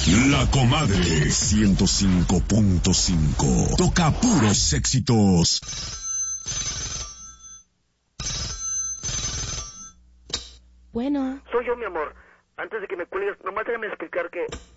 La Comadre 105.5. Toca puros éxitos. Bueno. Soy yo, mi amor. Antes de que me cuelgues, nomás déjame explicar que